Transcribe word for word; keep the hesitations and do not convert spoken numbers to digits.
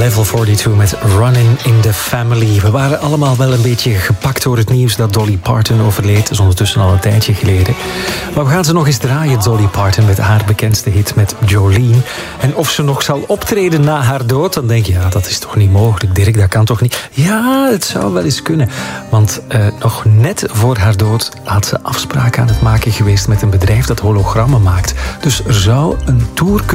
Level tweeënveertig met Running in the Family. We waren allemaal wel een beetje gepakt door het nieuws dat Dolly Parton overleed. Dat is ondertussen al een tijdje geleden. Maar we gaan ze nog eens draaien, Dolly Parton, met haar bekendste hit met Jolene. En of ze nog zal optreden na haar dood, dan denk je, ja, dat is toch niet mogelijk, Dirk, dat kan toch niet? Ja, het zou wel eens kunnen. Want uh, nog net voor haar dood had ze afspraken aan het maken geweest met een bedrijf dat hologrammen maakt. Dus er zou een tour kunnen